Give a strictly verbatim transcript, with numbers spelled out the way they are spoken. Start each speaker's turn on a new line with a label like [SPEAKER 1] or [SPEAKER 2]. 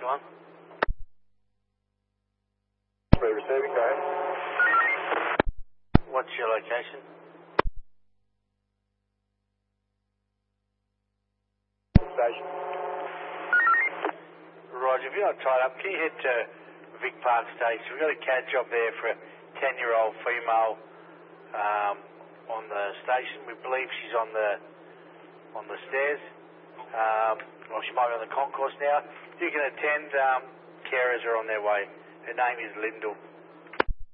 [SPEAKER 1] one.
[SPEAKER 2] Receiving, go ahead.
[SPEAKER 1] What's your location?
[SPEAKER 2] Station.
[SPEAKER 1] Roger, if you're not tied up, can you head to Vic Park Station? We've got a CAD job there for a ten-year-old female um, on the station. We believe she's on the on the stairs. Um, well, she might be on the concourse now. You can attend. Um, carers are on their way. Her name is Lyndall.